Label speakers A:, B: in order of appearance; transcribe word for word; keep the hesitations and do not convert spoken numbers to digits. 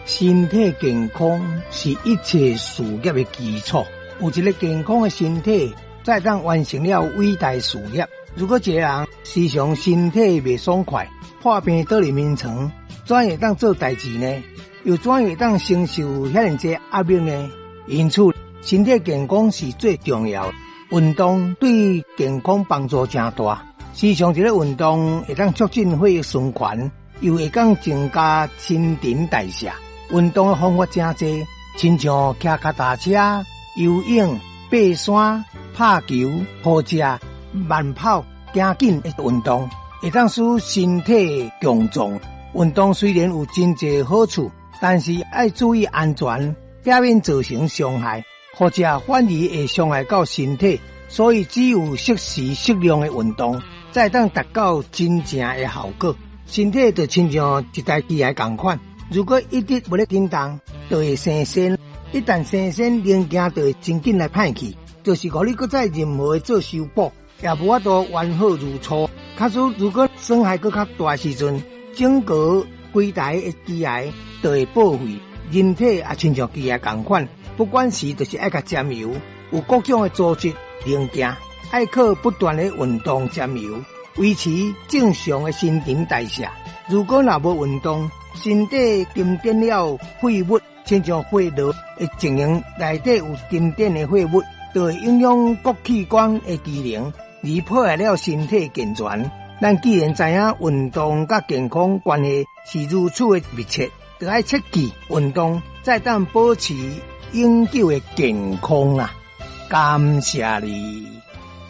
A: 身体健康是一切事业的基础，有一个健康的身体，才当完成了伟大事业。如果一个人时常身体未爽快，破病倒入眠床，怎会当做代志呢？又怎会当承受遐尼济压力呢？因此，身体健康是最重要的。运动对健康帮助真大，时常一个运动会当促进血液循环，又会当增加新陈代谢。运动的方法真多，亲像骑脚踏车、游泳、爬山、拍球、好食、慢跑、行紧的运动，会当使身体强壮。运动虽然有真济好处，但是要注意安全，避免造成伤害，或者反而会伤害到身体。所以只有适时适量的运动，才当达到真正的效果。身体就亲像一台机械同款，如果一直无咧震动，就会生锈。一旦生锈，零件就会真紧来歹去，就是讲你搁再任何做修补，也无法度完好如初。假使如果损害搁较大时阵，整个规台的机械就会报废。人体也亲像机械同款，不管是就是爱甲沾油，有各种的组织零件，爱靠不断的运动沾油，维持正常的新陈代谢。如果若无运动，身体沉淀了废物，亲像火炉的情形，内底有沉淀的废物，就会影响各器官的机能，而破坏了身体健全。咱既然知影运动甲健康关系是如此的密切，就要切记运动，才当保持永久的健康啊！感谢你。